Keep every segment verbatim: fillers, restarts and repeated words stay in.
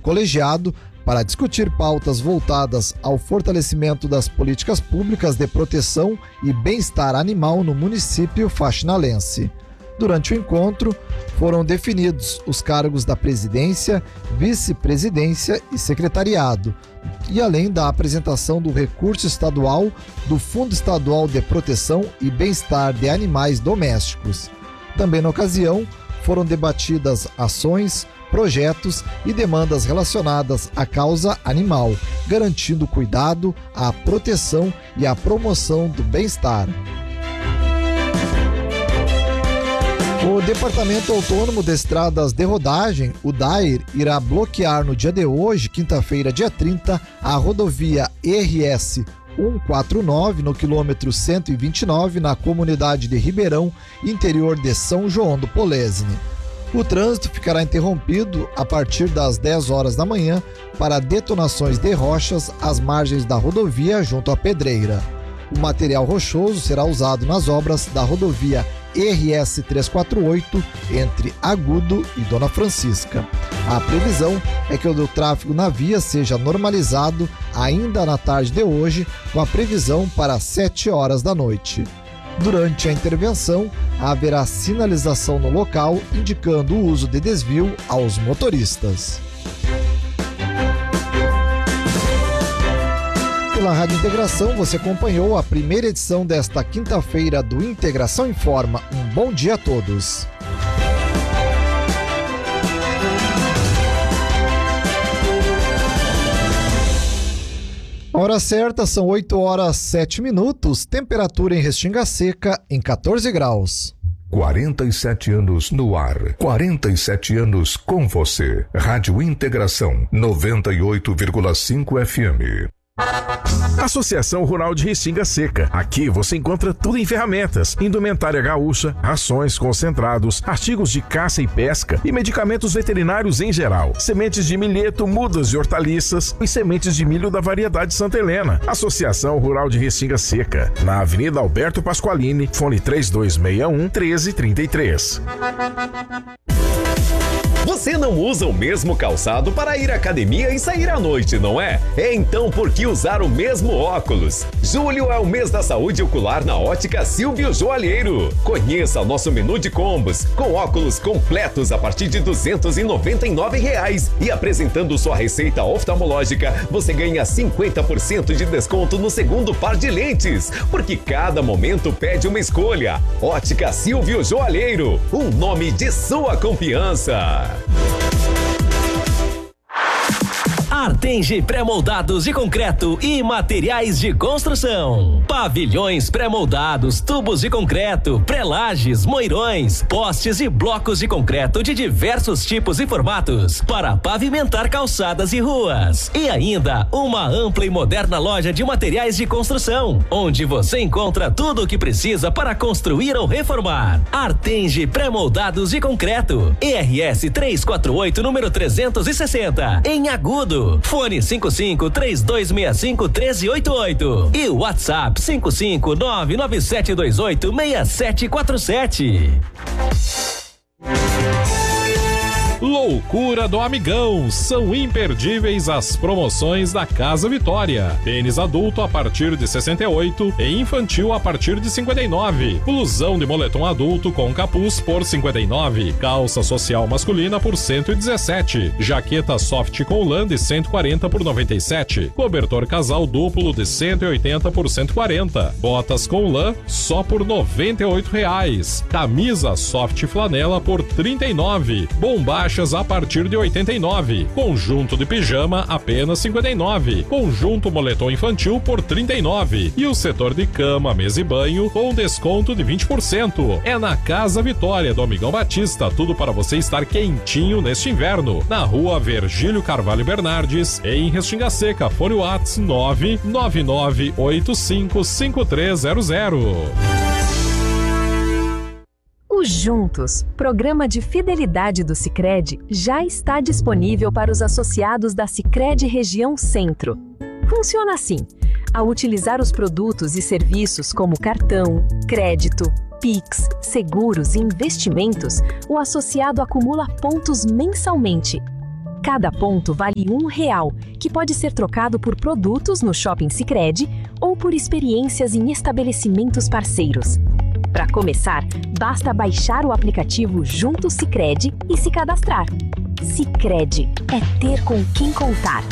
colegiado para discutir pautas voltadas ao fortalecimento das políticas públicas de proteção e bem-estar animal no município faxinalense. Durante o encontro, foram definidos os cargos da presidência, vice-presidência e secretariado, e além da apresentação do recurso estadual do Fundo Estadual de Proteção e Bem-Estar de Animais Domésticos. Também na ocasião, foram debatidas ações, projetos e demandas relacionadas à causa animal, garantindo o cuidado, a proteção e a promoção do bem-estar. O Departamento Autônomo de Estradas de Rodagem, o DAER, irá bloquear no dia de hoje, quinta-feira, dia trinta, a rodovia R S cento e quarenta e nove no quilômetro cento e vinte e nove, na comunidade de Ribeirão, interior de São João do Polesine. O trânsito ficará interrompido a partir das dez horas da manhã para detonações de rochas às margens da rodovia junto à pedreira. O material rochoso será usado nas obras da rodovia R S trezentos e quarenta e oito entre Agudo e Dona Francisca. A previsão é que o tráfego na via seja normalizado ainda na tarde de hoje, com a previsão para sete horas da noite. Durante a intervenção, haverá sinalização no local indicando o uso de desvio aos motoristas. Pela Rádio Integração, você acompanhou a primeira edição desta quinta-feira do Integração Informa. Um bom dia a todos. A hora certa são oito horas e sete minutos, temperatura em Restinga Seca em catorze graus. quarenta e sete anos no ar, quarenta e sete anos com você. Rádio Integração, noventa e oito vírgula cinco F M. Associação Rural de Restinga Seca. Aqui você encontra tudo em ferramentas, indumentária gaúcha, rações, concentrados, artigos de caça e pesca e medicamentos veterinários em geral. Sementes de milheto, mudas e hortaliças e sementes de milho da variedade Santa Helena. Associação Rural de Restinga Seca. Na Avenida Alberto Pasqualini, fone três dois seis um, um três três três. Você não usa o mesmo calçado para ir à academia e sair à noite, não é? É então por que usar o mesmo óculos? Julho é o mês da saúde ocular na Ótica Silvio Joalheiro. Conheça o nosso menu de combos, com óculos completos a partir de duzentos e noventa e nove reais. E apresentando sua receita oftalmológica, você ganha cinquenta por cento de desconto no segundo par de lentes. Porque cada momento pede uma escolha. Ótica Silvio Joalheiro, um nome de sua confiança. Artenge pré-moldados de concreto e materiais de construção. Pavilhões pré-moldados, tubos de concreto, pré-lajes, moirões, postes e blocos de concreto de diversos tipos e formatos para pavimentar calçadas e ruas. E ainda uma ampla e moderna loja de materiais de construção, onde você encontra tudo o que precisa para construir ou reformar. Artenge pré-moldados de concreto. R S trezentos e quarenta e oito, número trezentos e sessenta, em Agudo. Fone cinco cinco, três dois seis cinco, um três oito oito e o WhatsApp cinco cinco nove nove sete dois oito seis sete quatro sete. Loucura do Amigão, são imperdíveis as promoções da Casa Vitória. Tênis adulto a partir de sessenta e oito e infantil a partir de cinquenta e nove. Blusão de moletom adulto com capuz por cinquenta e nove. Calça social masculina por cento e dezessete. Jaqueta soft com lã de cento e quarenta por noventa e sete. Cobertor casal duplo de cento e oitenta por cento e quarenta. Botas com lã só por noventa e oito reais. Camisa soft flanela por trinta e nove. Bombacha a partir de oitenta e nove. Conjunto de pijama apenas cinquenta e nove. Conjunto moletom infantil por trinta e nove. E o setor de cama, mesa e banho com desconto de vinte por cento. É na Casa Vitória do Amigão Batista, tudo para você estar quentinho neste inverno. Na Rua Virgílio Carvalho Bernardes, em Restinga Seca. Fone WhatsApp nove nove nove oito cinco cinco três zero zero. O Juntos, programa de fidelidade do Sicredi, já está disponível para os associados da Sicredi Região Centro. Funciona assim: ao utilizar os produtos e serviços como cartão, crédito, Pix, seguros e investimentos, o associado acumula pontos mensalmente. Cada ponto vale um real, que pode ser trocado por produtos no Shopping Sicredi ou por experiências em estabelecimentos parceiros. Para começar, basta baixar o aplicativo Junto Sicredi e se cadastrar. Sicredi é ter com quem contar.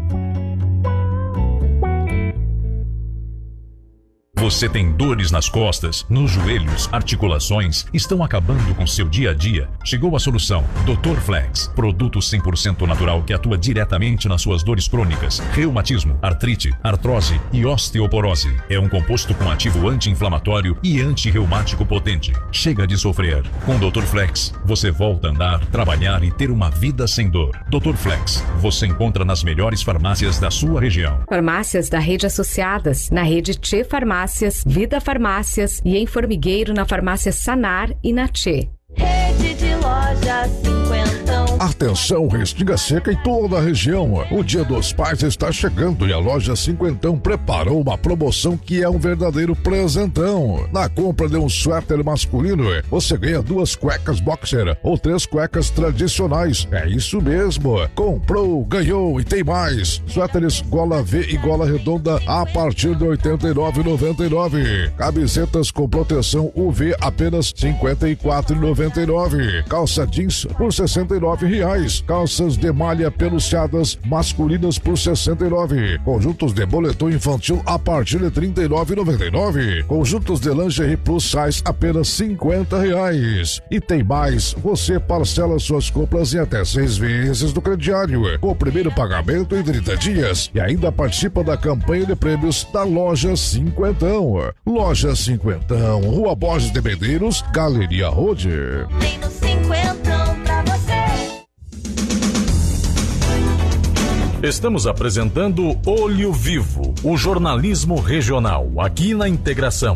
Você tem dores nas costas, nos joelhos, articulações, estão acabando com seu dia a dia? Chegou a solução. doutor Flex, produto cem por cento natural que atua diretamente nas suas dores crônicas, reumatismo, artrite, artrose e osteoporose. É um composto com ativo anti-inflamatório e anti-reumático potente. Chega de sofrer. Com doutor Flex, você volta a andar, trabalhar e ter uma vida sem dor. doutor Flex, você encontra nas melhores farmácias da sua região. Farmácias da rede associadas, na rede Tchê Farmácia, Vida Farmácias e em Formigueiro na farmácia Sanar e na Tchê. Rede de lojas cinquentão. Atenção, Restinga Seca e toda a região. O Dia dos Pais está chegando e a loja Cinquentão preparou uma promoção que é um verdadeiro presentão. Na compra de um suéter masculino, você ganha duas cuecas boxer ou três cuecas tradicionais. É isso mesmo. Comprou, ganhou e tem mais. Suéteres gola V e gola redonda a partir de oitenta e nove reais e noventa e nove centavos. Camisetas com proteção U V apenas cinquenta e quatro reais e noventa e nove centavos. Calça jeans por sessenta e nove reais. Calças de malha peluciadas masculinas por sessenta e nove reais. Conjuntos de boletom infantil a partir de trinta e nove reais e noventa e nove centavos. Conjuntos de lingerie plus size apenas cinquenta reais. E tem mais, você parcela suas compras em até seis vezes do crediário, com o primeiro pagamento em trinta dias, e ainda participa da campanha de prêmios da Loja Cinquentão. Loja Cinquentão, Rua Borges de Medeiros, Galeria Road. Tem no cinquentão pra você. Estamos apresentando Olho Vivo, o jornalismo regional, aqui na Integração.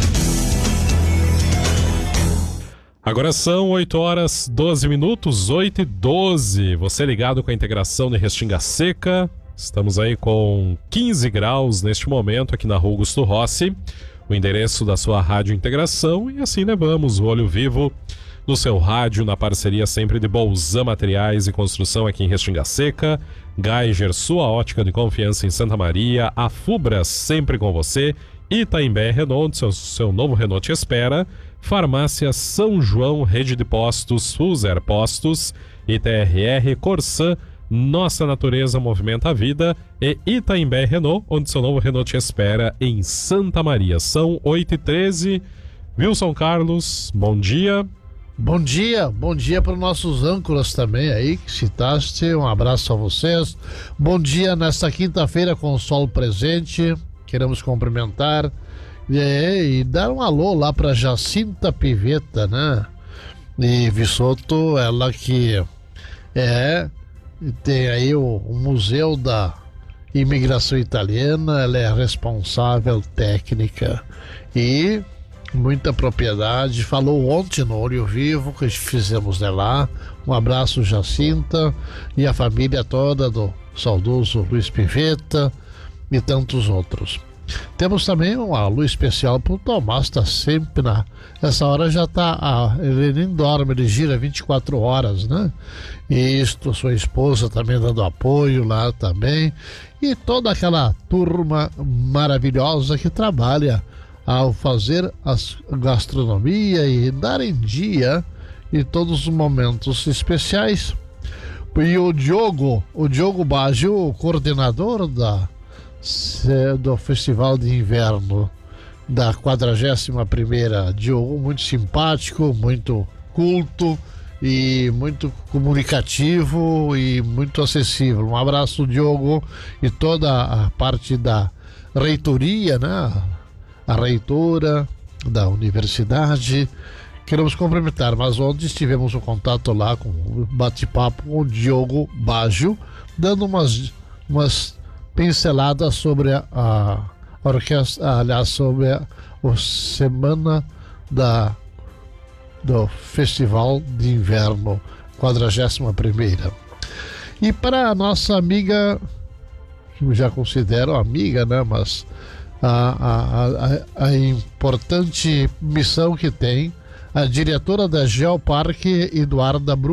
Agora são oito horas doze minutos, oito e doze. Você ligado com a Integração de Restinga Seca. Estamos aí com quinze graus neste momento aqui na Rua Augusto Rossi, o endereço da sua Rádio Integração, e assim levamos o Olho Vivo no seu rádio, na parceria sempre de Bolzan Materiais e Construção aqui em Restinga Seca, Geiger, sua ótica de confiança em Santa Maria, a Fubra sempre com você, Itaimbé Renault, seu, seu novo Renault te espera, Farmácia São João, Rede de Postos, Fuser Postos, I T R R, Corsan, Nossa Natureza Movimenta a Vida e Itaimbé Renault, onde seu novo Renault te espera em Santa Maria. São oito e treze. Wilson Carlos, bom dia. Bom dia, bom dia para os nossos âncoras também aí que citaste, um abraço a vocês. Bom dia nesta quinta-feira com o sol presente, queremos cumprimentar e, e dar um alô lá para Jacinta Pivetta, né? E Vissoto, ela que é, tem aí o, o Museu da Imigração Italiana, ela é responsável técnica e muita propriedade, falou ontem no Olho Vivo que fizemos de lá. Um abraço, Jacinta, e a família toda do saudoso Luiz Pivetta e tantos outros. Temos também um alô especial pro Tomás, tá sempre na... Essa hora já tá... Ah, ele nem dorme, ele gira vinte e quatro horas, né? E isto, sua esposa também dando apoio lá também. E toda aquela turma maravilhosa que trabalha ao fazer a gastronomia e dar em dia em todos os momentos especiais. E o Diogo, o Diogo Baggio, o coordenador da, do Festival de Inverno da quadragésima primeira, Diogo, muito simpático, muito culto e muito comunicativo e muito acessível. Um abraço, Diogo, e toda a parte da reitoria, né? A reitora da universidade, queremos cumprimentar, mas ontem tivemos um contato lá com um bate-papo com o Diogo Baggio, dando umas, umas pinceladas sobre a, a orquestra, aliás, sobre a, a semana da, do Festival de Inverno, quadragésima primeira. E para a nossa amiga, que eu já considero amiga, né, mas A, a, a, a importante missão que tem a diretora da Geoparque, Eduarda Brum,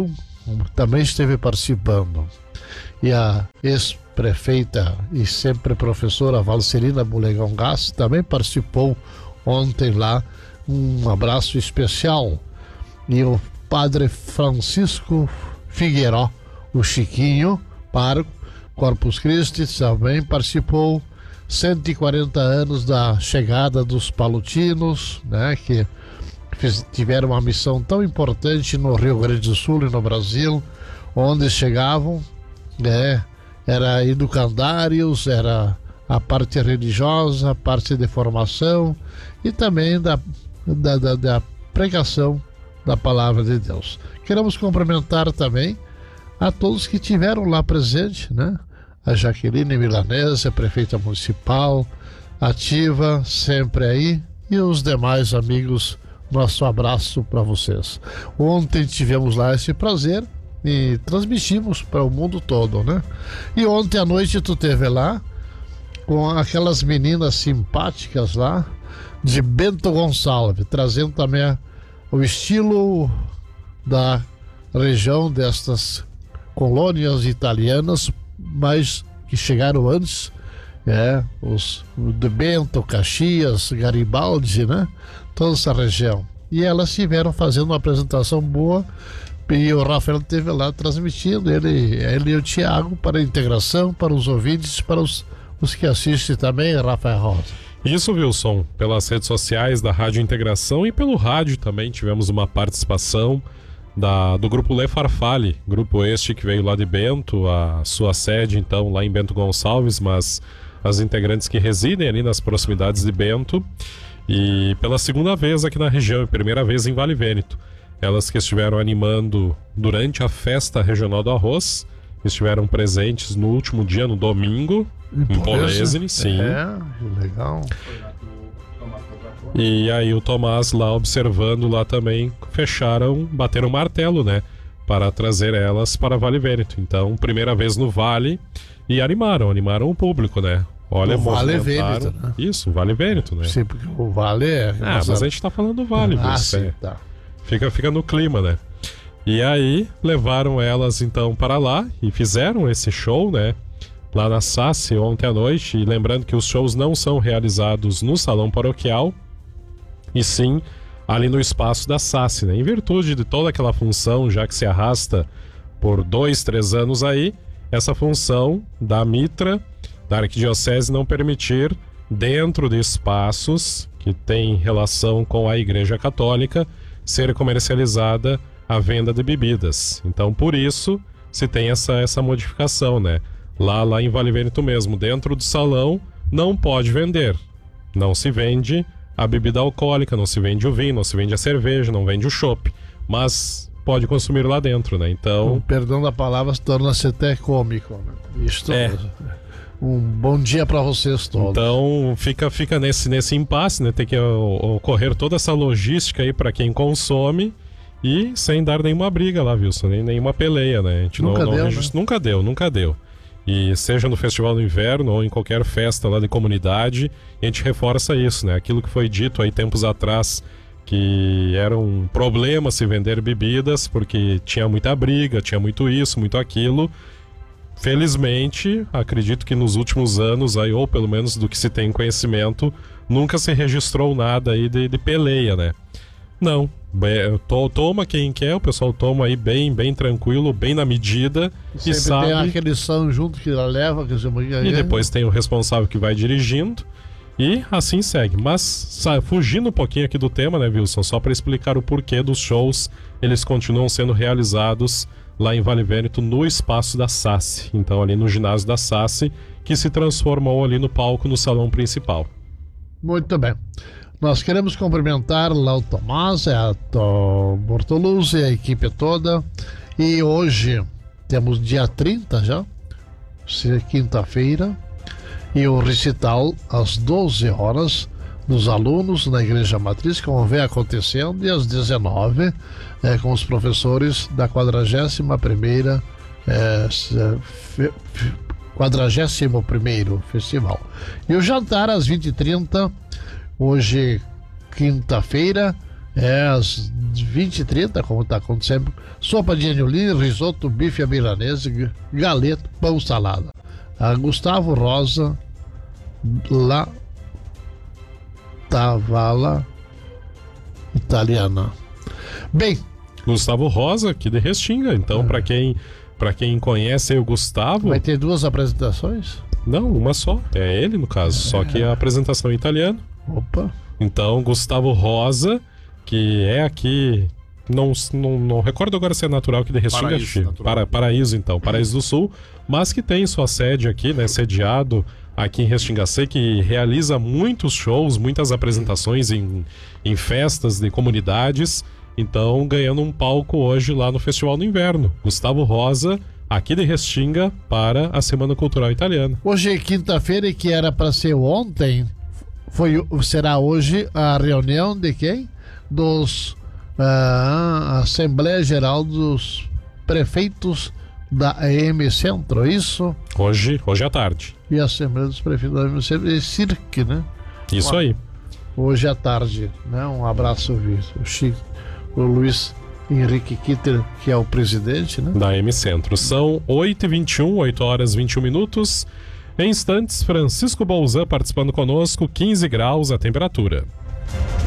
também esteve participando. E a ex-prefeita e sempre professora Valcerina Bulegão Gás também participou ontem lá. Um abraço especial. E o padre Francisco Figueiró, o Chiquinho, pároco, Corpus Christi, também participou. cento e quarenta anos da chegada dos palutinos, né, que fiz, tiveram uma missão tão importante no Rio Grande do Sul e no Brasil, onde chegavam, né, era educandários, era a parte religiosa, a parte de formação e também da, da, da, da pregação da palavra de Deus. Queremos cumprimentar também a todos que tiveram lá presente, né? A Jaqueline Milanese, a prefeita municipal, ativa, sempre aí, e os demais amigos, nosso abraço para vocês. Ontem tivemos lá esse prazer e transmitimos para o mundo todo, né? E ontem à noite tu teve lá com aquelas meninas simpáticas lá de Bento Gonçalves, trazendo também a, o estilo da região destas colônias italianas, mas que chegaram antes, é, os de Bento, Caxias, Garibaldi, né? Toda essa região. E elas tiveram fazendo uma apresentação boa e o Rafael esteve lá transmitindo, ele, ele e o Tiago, para a integração, para os ouvintes, para os, os que assistem também, Rafael Rosa. Isso, Wilson, pelas redes sociais da Rádio Integração e pelo rádio também tivemos uma participação Da, do grupo Le Farfalle, grupo este que veio lá de Bento, a sua sede então lá em Bento Gonçalves, mas as integrantes que residem ali nas proximidades de Bento, e pela segunda vez aqui na região, e primeira vez em Vale Vêneto, elas que estiveram animando durante a festa regional do arroz, estiveram presentes no último dia, no domingo, em Polesine, sim. É, legal. E aí o Tomás lá observando lá também, fecharam, bateram o martelo, né? Para trazer elas para Vale Vêneto. Então, primeira vez no Vale, e animaram, animaram o público, né? Olha, o Vale Vêneto, né? Isso, Vale Vêneto, né? Sim, porque o Vale é... Ah, mas a gente tá falando do Vale, ah, você. sim, tá. Fica, fica no clima, né? E aí, levaram elas então para lá e fizeram esse show, né? Lá na Sassi ontem à noite. E lembrando que os shows não são realizados no salão paroquial, e sim ali no espaço da Sassi, né? Em virtude de toda aquela função, já que se arrasta por dois, três anos aí, essa função da Mitra, da Arquidiocese, não permitir, dentro de espaços que têm relação com a Igreja Católica, ser comercializada a venda de bebidas. Então, por isso, se tem essa, essa modificação, né? Lá, lá em Vale Vêneto mesmo, dentro do salão, não pode vender. Não se vende a bebida alcoólica, não se vende o vinho, não se vende a cerveja, não vende o chopp, mas pode consumir lá dentro, né? Então, um, perdão da palavra, torna-se até cômico, né? Isto é. Um bom dia para vocês todos. Então fica, fica nesse, nesse impasse, né? Tem que ocorrer toda essa logística aí para quem consome, e sem dar nenhuma briga lá, Wilson, nem nenhuma peleia, né? A gente nunca não, deu, não, né? Nunca deu, nunca deu. E seja no Festival do Inverno ou em qualquer festa lá de comunidade, a gente reforça isso, né? Aquilo que foi dito aí tempos atrás, que era um problema se vender bebidas, porque tinha muita briga, tinha muito isso, muito aquilo. Felizmente, acredito que nos últimos anos, aí, ou pelo menos do que se tem conhecimento, nunca se registrou nada aí de, de peleia, né? Não, be- to- toma quem quer, o pessoal toma aí bem, bem tranquilo, bem na medida. Sempre e sabe... tem aquele som junto que ela leva, que E depois tem o responsável que vai dirigindo, e assim segue. Mas, sabe, fugindo um pouquinho aqui do tema, né, Wilson? Só para explicar o porquê dos shows, eles continuam sendo realizados lá em Vale Vêneto, no espaço da Sassi. Então, ali no ginásio da Sassi, que se transformou ali no palco, no salão principal. Muito bem. Nós queremos cumprimentar lá o Tomás, a Bortoluzzi, a equipe toda. E hoje temos dia trinta já, quinta-feira, e o recital às doze horas dos alunos na Igreja Matriz, como vem acontecendo, e às dezenove, é, com os professores da quadragésima primeira é, quadragésimo primeiro Festival. E o jantar às vinte e trinta, hoje quinta-feira, É, às vinte e trinta, como está acontecendo. Sopa de anilina, risoto, bife à milanesa, galeto, pão, salada. A Gustavo Rosa, La Tavala Italiana. Bem, Gustavo Rosa, aqui de Restinga. Então, é. para quem, para quem conhece aí o Gustavo... Vai ter duas apresentações? Não, uma só. É ele, no caso. É. Só que a apresentação é em italiano. Opa. Então, Gustavo Rosa, que é aqui... Não, não, não recordo agora se é natural que de Restinga. Paraíso, Para, Paraíso, então. Paraíso do Sul. Mas que tem sua sede aqui, né? Sediado aqui em Restinga Seca, que realiza muitos shows, muitas apresentações em, em festas de comunidades. Então, ganhando um palco hoje lá no Festival do Inverno. Gustavo Rosa, aqui de Restinga, para a Semana Cultural Italiana. Hoje é quinta-feira e que era para ser ontem, foi, será hoje a reunião de quem? Dos... a Assembleia Geral dos Prefeitos da E M Centro, isso? Hoje, hoje à tarde. E a Assembleia dos Prefeitos da E M Centro é C I R C, né? Isso aí. Hoje à tarde, né? Um abraço, o Chico, o Luiz Henrique Kitter, que é o presidente, né? Da E M Centro. São oito e vinte e um, oito horas e vinte e um minutos. Em instantes, Francisco Bolzan participando conosco, quinze graus a temperatura.